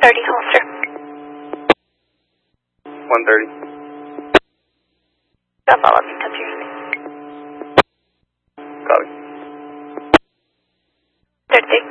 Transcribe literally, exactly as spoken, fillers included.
thirty holster. one thirty. Got follow up, you touch your Copy. thirty.